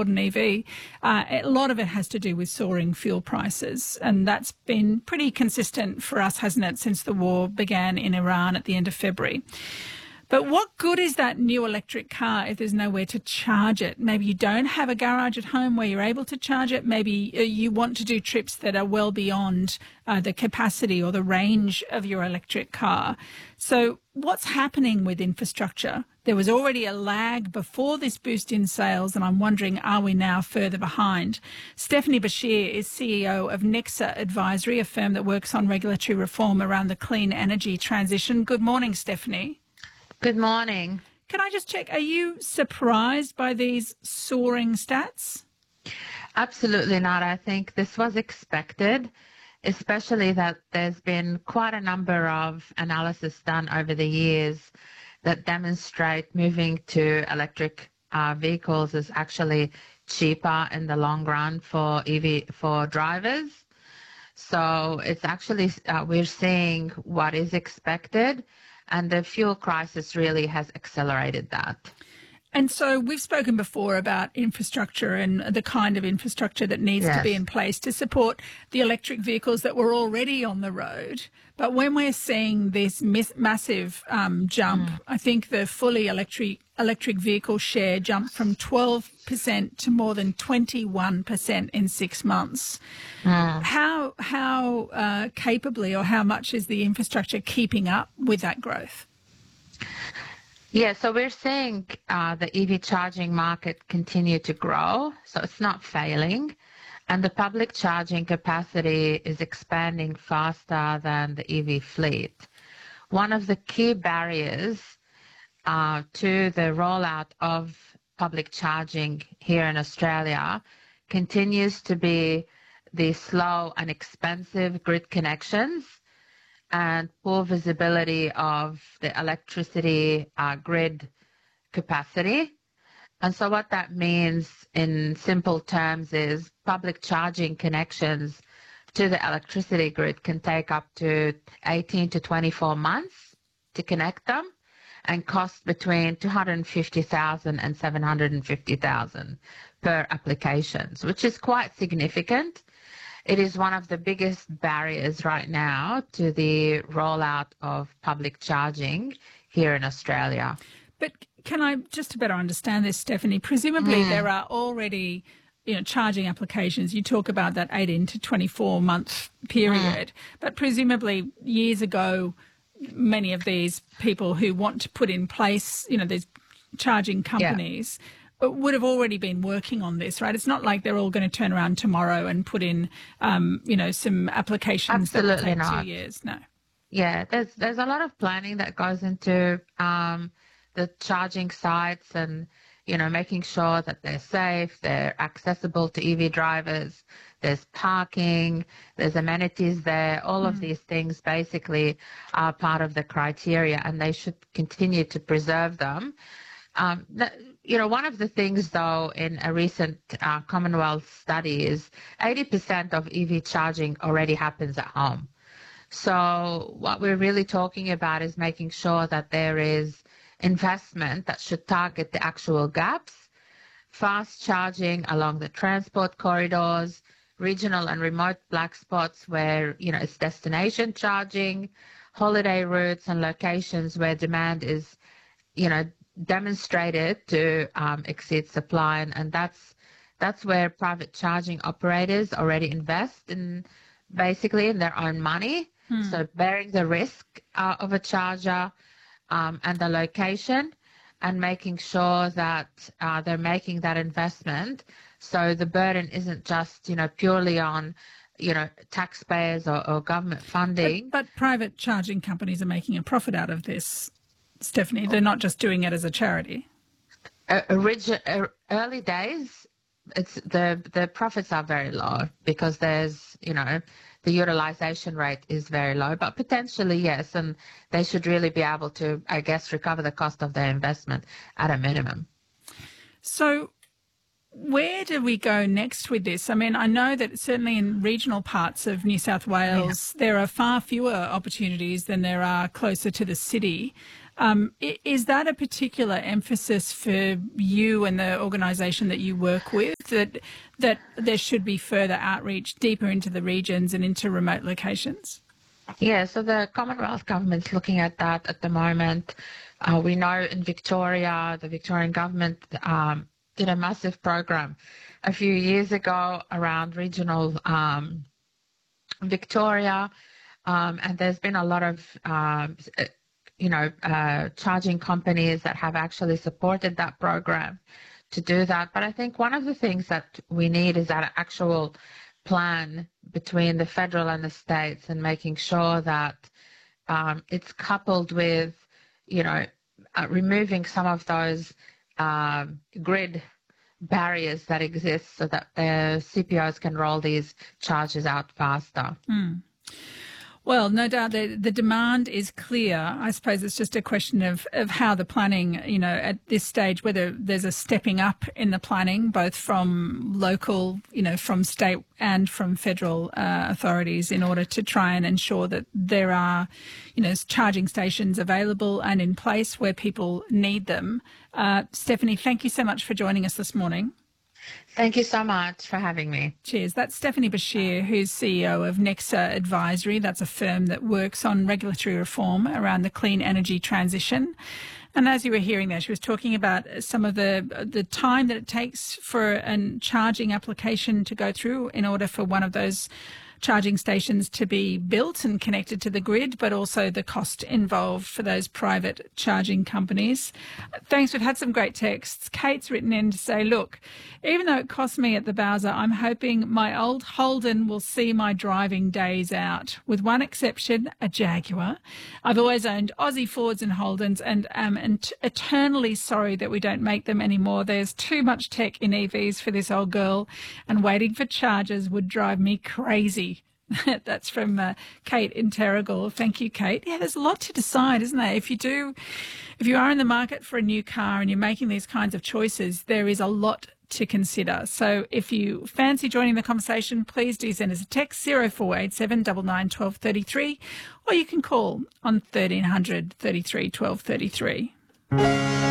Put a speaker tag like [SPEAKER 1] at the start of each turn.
[SPEAKER 1] transport an EV, a lot of it has to do with soaring fuel prices. And that's been pretty consistent for us, hasn't it, since the war began in Iran at the end of February. But what good is that new electric car if there's nowhere to charge it? Maybe you don't have a garage at home where you're able to charge it. Maybe you want to do trips that are well beyond the capacity or the range of your electric car. So what's happening with infrastructure? There was already a lag before this boost in sales, and I'm wondering, are we now further behind? Stephanie Bashir is CEO of Nexa Advisory, a firm that works on regulatory reform around the clean energy transition. Good morning, Stephanie.
[SPEAKER 2] Good morning.
[SPEAKER 1] Can I just check, are you surprised by these soaring stats?
[SPEAKER 2] Absolutely not. I think this was expected, especially that there's been quite a number of analysis done over the years that demonstrate moving to electric vehicles is actually cheaper in the long run for drivers. So it's actually, we're seeing what is expected. And the fuel crisis really has accelerated that.
[SPEAKER 1] And so we've spoken before about infrastructure and the kind of infrastructure that needs to be in place to support the electric vehicles that were already on the road. But when we're seeing this massive jump, I think the fully electric vehicle share jumped from 12% to more than 21% in 6 months. How capably or how much is the infrastructure keeping up with that growth?
[SPEAKER 2] Yeah, so we're seeing the EV charging market continue to grow, so it's not failing. And the public charging capacity is expanding faster than the EV fleet. One of the key barriers to the rollout of public charging here in Australia continues to be the slow and expensive grid connections and poor visibility of the electricity grid capacity. And so what that means in simple terms is public charging connections to the electricity grid can take up to 18 to 24 months to connect them and cost between $250,000 and $750,000 per applications, which is quite significant. It is one of the biggest barriers right now to the rollout of public charging here in Australia.
[SPEAKER 1] But can I, just to better understand this, Stephanie, presumably there are already charging applications. You talk about that 18 to 24 month period, but presumably years ago, many of these people who want to put in place, these charging companies would have already been working on this, right? It's not like they're all going to turn around tomorrow and put in, some applications that will take 2 years. No.
[SPEAKER 2] Yeah, there's a lot of planning that goes into the charging sites and, making sure that they're safe, they're accessible to EV drivers, there's parking, there's amenities there. All of these things basically are part of the criteria and they should continue to preserve them. One of the things, though, in a recent Commonwealth study is 80% of EV charging already happens at home. So what we're really talking about is making sure that there is investment that should target the actual gaps, fast charging along the transport corridors, regional and remote black spots where, it's destination charging, holiday routes and locations where demand is, demonstrated to exceed supply, and that's where private charging operators already invest in their own money. So bearing the risk of a charger and the location and making sure that they're making that investment so the burden isn't just purely on taxpayers or government funding.
[SPEAKER 1] But private charging companies are making a profit out of this, Stephanie. They're not just doing it as a charity.
[SPEAKER 2] Early days, the profits are very low because there's, the utilization rate is very low, but potentially, yes, and they should really be able to, I guess, recover the cost of their investment at a minimum.
[SPEAKER 1] So where do we go next with this? I mean, I know that certainly in regional parts of New South Wales, there are far fewer opportunities than there are closer to the city. Is that a particular emphasis for you and the organisation that you work with, that there should be further outreach deeper into the regions and into remote locations?
[SPEAKER 2] Yeah, so the Commonwealth Government's looking at that at the moment. We know in Victoria, the Victorian Government did a massive program a few years ago around regional Victoria, and there's been a lot of charging companies that have actually supported that program to do that. But I think one of the things that we need is that actual plan between the federal and the states, and making sure that it's coupled with, removing some of those grid barriers that exist, so that the CPOs can roll these charges out faster.
[SPEAKER 1] Well, no doubt the demand is clear. I suppose it's just a question of how the planning, at this stage, whether there's a stepping up in the planning, both from local, from state and from federal authorities, in order to try and ensure that there are, charging stations available and in place where people need them. Stephanie, thank you so much for joining us this morning.
[SPEAKER 2] Thank you so much for having me.
[SPEAKER 1] Cheers. That's Stephanie Bashir, who's CEO of Nexa Advisory. That's a firm that works on regulatory reform around the clean energy transition. And as you were hearing there, she was talking about some of the time that it takes for a charging application to go through in order for one of those charging stations to be built and connected to the grid, but also the cost involved for those private charging companies. Thanks. We've had some great texts. Kate's written in to say, look, even though it cost me at the Bowser, I'm hoping my old Holden will see my driving days out. With one exception, a Jaguar. I've always owned Aussie Fords and Holdens, and am eternally sorry that we don't make them anymore. There's too much tech in EVs for this old girl, and waiting for chargers would drive me crazy. That's from Kate in Terrigal. Thank you, Kate. Yeah, there's a lot to decide, isn't there? If you are in the market for a new car and you're making these kinds of choices, there is a lot to consider. So if you fancy joining the conversation, please do send us a text 0487 99 12 33, or you can call on 1300 33 12 33.